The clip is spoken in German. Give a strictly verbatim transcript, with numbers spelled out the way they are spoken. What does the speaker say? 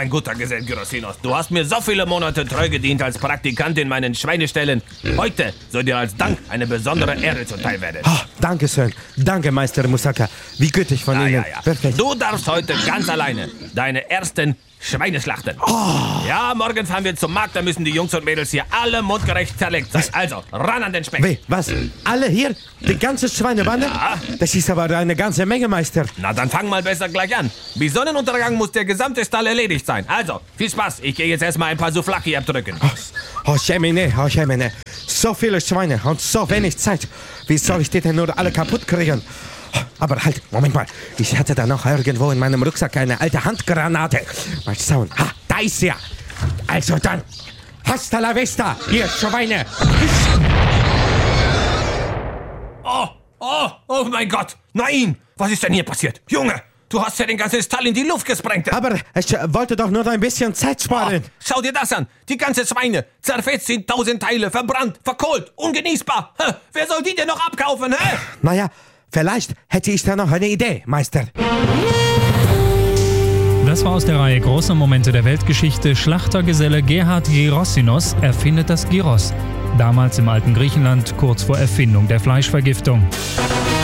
mein guter Gesell Gyrossinos, du hast mir so viele Monate treu gedient als Praktikant in meinen Schweineställen. Heute soll dir als Dank eine besondere Ehre zuteil werden. Oh, danke schön. Danke, Meister Musaka. Wie gütig von Ja, Ihnen. ja, ja. Wirklich. Du darfst heute ganz alleine deine ersten Schweine schlachten. Oh. Ja, morgen fahren wir zum Markt, da müssen die Jungs und Mädels hier alle mundgerecht zerlegt sein. Also, ran an den Speck. Wie, was? Alle hier? Die ganze Schweinebande? Ja. Das ist aber eine ganze Menge, Meister. Na, dann fang mal besser gleich an. Bis Sonnenuntergang muss der gesamte Stall erledigt sein. Also, viel Spaß. Ich gehe jetzt erstmal ein paar Souflaki abdrücken. Oh, oh Schemine, oh Schemine. So viele Schweine und so wenig Zeit. Wie soll ich die denn nur alle kaputt kriegen? Aber halt, Moment mal. Ich hatte da noch irgendwo in meinem Rucksack eine alte Handgranate. Mal schauen. Ha, da ist sie. Also dann, hasta la vista, ihr Schweine. Oh, oh, oh mein Gott. Nein, was ist denn hier passiert? Junge, du hast ja den ganzen Stall in die Luft gesprengt. Aber ich wollte doch nur ein bisschen Zeit sparen. Oh, schau dir das an. Die ganze Schweine. Zerfetzt in tausend Teile, verbrannt, verkohlt, ungenießbar. Hä, wer soll die denn noch abkaufen, hä? Naja, vielleicht hätte ich da noch eine Idee, Meister. Das war aus der Reihe Große Momente der Weltgeschichte. Schlachtergeselle Gerhard Gyrossinos erfindet das Gyros. Damals im alten Griechenland, kurz vor Erfindung der Fleischvergiftung.